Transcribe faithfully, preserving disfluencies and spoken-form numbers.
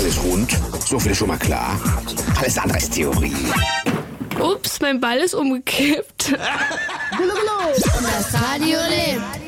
alles rund. So viel ist schon mal klar. Alles andere ist Theorie. Ups, mein Ball ist umgekippt. Das Radio lebt.